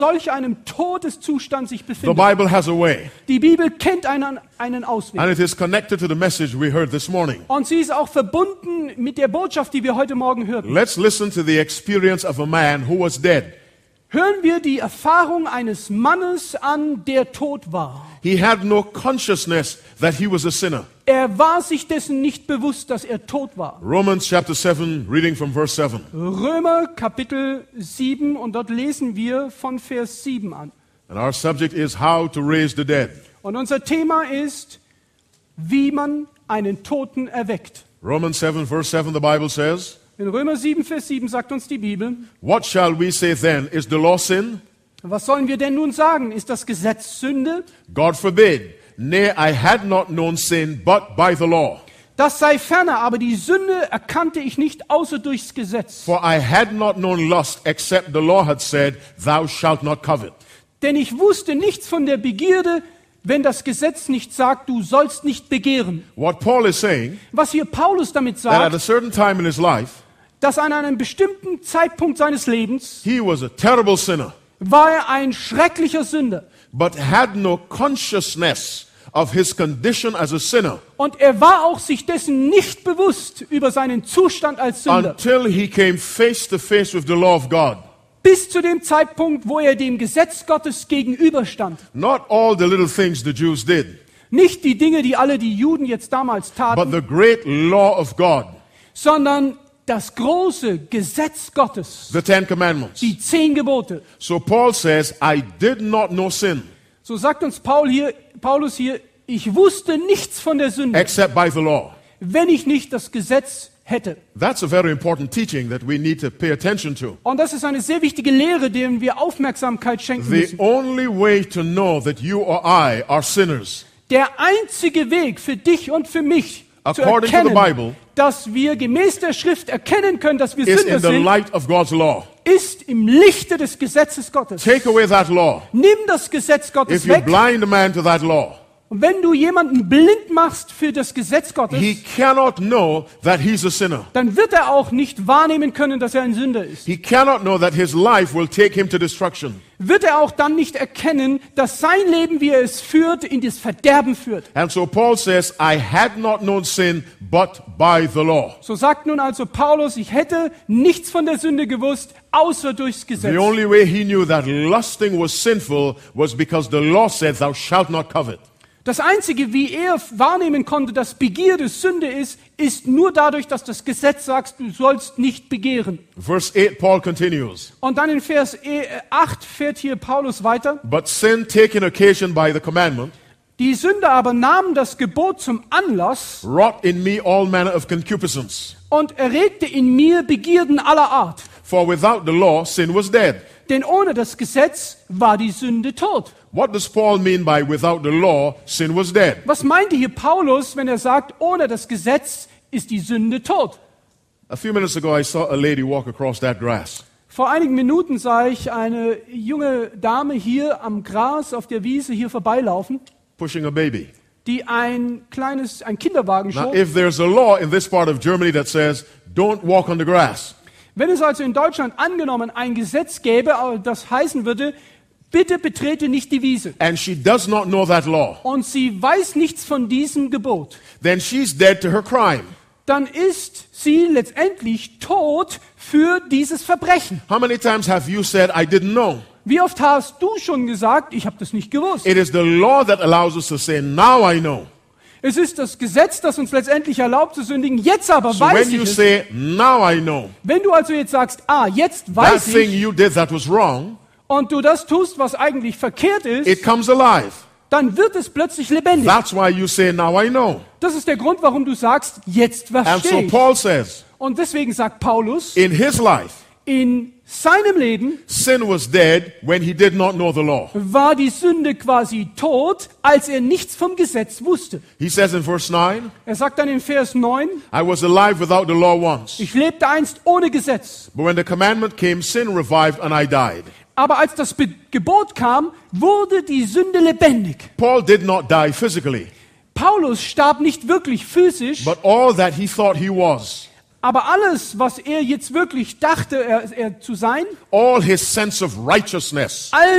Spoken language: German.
solch einem Todeszustand sich The befindet. Bible has a way. Die Bibel kennt einen Ausweg. And it is connected to the message we heard this morning. Und sie ist auch verbunden mit der Botschaft, die wir heute Morgen hörten. Let's listen to the experience of a man who was dead. Hören wir die Erfahrung eines Mannes an, der tot war. He had no consciousness that he was a sinner. Er war sich dessen nicht bewusst, dass er tot war. Romans chapter 7, reading from verse 7. Römer Kapitel 7 und dort lesen wir von Vers 7 an. And our subject is how to raise the dead. Und unser Thema ist, wie man einen Toten erweckt. Romans 7, verse 7, the Bible says, In Römer 7, Vers 7 sagt uns die Bibel, what shall we say then? Is the law sin? was sollen wir denn nun sagen? Ist das Gesetz Sünde? God forbid. Nay, I had not known sin but by the law. Das sei ferner, aber die Sünde erkannte ich nicht außer durchs Gesetz. For I had not known lust except the law had said, thou shalt not covet. Denn ich wusste nichts von der Begierde, wenn das Gesetz nicht sagt, du sollst nicht begehren. What Paul is saying, Was hier Paulus damit that at a sagt, certain time in his life, dass an einem bestimmten Zeitpunkt seines Lebens he was a terrible sinner, war er ein schrecklicher Sünder. but had no consciousness of his condition as a sinner Und er war auch sich dessen nicht bewusst über seinen Zustand als Sünder. until he came face to face with the law of God. Bis zu dem Zeitpunkt, wo er dem Gesetz Gottes gegenüberstand. Not all the little things the Jews did, Nicht die Dinge, die alle die Juden jetzt damals but taten, the great law of God, sondern das große Gesetz Gottes, the Ten Commandments. die 10 Gebote. So Paul says, I did not know sin So sagt uns Paulus hier, ich wusste nichts von der Sünde, except by the law. wenn ich nicht das Gesetz hätte. That's a very important teaching that we need to pay attention to. Und das ist eine sehr wichtige Lehre, der wir Aufmerksamkeit schenken The müssen. only way to know that you or I are sinners, Der einzige Weg für dich und für mich zu according to the erkennen, Bible, dass wir gemäß der Schrift erkennen können, dass wir is Sünder in the sind, light of God's law. ist im Lichte des Gesetzes Gottes. Take away that law. Nimm das Gesetz Gottes If you weg. blind a man to that law, Und wenn du jemanden blind machst für das Gesetz Gottes, he cannot know that he's a sinner. dann wird er auch nicht wahrnehmen können, dass er ein Sünder ist. He cannot know that his life will take him to destruction. Wird er auch dann nicht erkennen, dass sein Leben, wie er es führt, in das Verderben führt. And so Paul says, I had not known sin but by the law. So sagt nun also Paulus, ich hätte nichts von der Sünde gewusst, außer durchs Gesetz. The only way he knew that lusting was sinful was because the law said, thou shalt not covet. Das Einzige, wie er wahrnehmen konnte, dass Begierde Sünde ist nur dadurch, dass das Gesetz sagt, du sollst nicht begehren. Verse 8, Paul continues. Und dann in Vers 8 fährt hier Paulus weiter. But sin taking occasion by the commandment Die Sünder aber nahmen das Gebot zum Anlass wrought in me all manner of concupiscence. und erregte in mir Begierden aller Art. For without the law, sin was dead. Denn ohne das Gesetz war die Sünde tot. What does Paul mean by without the law, sin was dead? Was meinte hier Paulus, wenn er sagt, ohne das Gesetz ist die Sünde tot? A few minutes ago, I saw a lady walk across that grass. Vor einigen Minuten sah ich eine junge Dame hier am Gras auf der Wiese hier vorbeilaufen, Pushing a baby. die ein Kinderwagen Now, schob. if there's a law in this part of Germany that says, don't walk on the grass, Wenn es also in Deutschland angenommen ein Gesetz gäbe, das heißen würde, bitte betrete nicht die Wiese, and she does not know that law, und sie weiß nichts von diesem Gebot, then she's dead to her crime. dann ist sie letztendlich tot für dieses Verbrechen. How many times have you said, I didn't know? Wie oft hast du schon gesagt, ich habe das nicht gewusst? It is the law that allows us to say, now I know. Es ist das Gesetz, das uns letztendlich erlaubt zu sündigen. Jetzt aber So weiß when ich you es. say, now I know, Wenn du also jetzt sagst, jetzt that weiß thing ich, you did that was wrong, und du das tust, was eigentlich verkehrt it ist, comes alive. dann wird es plötzlich lebendig. That's why you say, now I know. Das ist der Grund, warum du sagst, jetzt And so verstehe ich. Paul says, Und deswegen sagt Paulus, in his life, in seinem Leben sin was dead when he did not know the law. war die Sünde quasi tot, als er nichts vom Gesetz wusste. He says in verse 9, Er sagt dann in Vers 9, I was alive without the law once. ich lebte einst ohne Gesetz. But when the commandment came, sin revived and I died. Aber als das Gebot kam, wurde die Sünde lebendig. Paul did not die physically, Paulus starb nicht wirklich physisch, but all that he thought he was, Aber alles, was er jetzt wirklich dachte, er zu sein, all his sense of righteousness, all